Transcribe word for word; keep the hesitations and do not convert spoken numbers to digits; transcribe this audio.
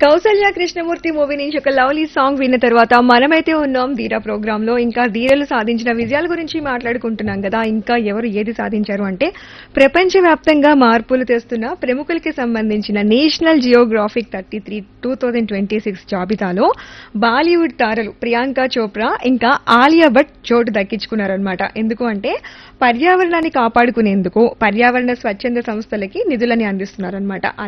Kaushalya Krishnamurthy movie నుంచి ఒక lovely song విన్న తర్వాత మనమైతే ఉన్నాం ధీరా ప్రోగ్రామ్ లో. ఇంకా ధీరలు సాధించిన విజయాల గురించి మాట్లాడుకుంటున్నాం కదా. ఇంకా ఎవరు ఏది సాధించారు అంటే ప్రపంచవ్యాప్తంగా మార్పులు తెస్తున్న ప్రముఖులకి సంబంధించిన national Geographic thirty three two thousand twenty six జాబితాలో బాలీవుడ్ తారలు ప్రియాంక చోప్రా ఇంకా ఆలియా భట్ చోటు దక్కించుకున్నారనమాట. ఎందుకు అంటే పర్యావరణాన్ని కాపాడుకునేందుకు పర్యావరణ స్వచ్ఛంద సంస్థలకి నిధులని అందిస్తున్నారనమాట.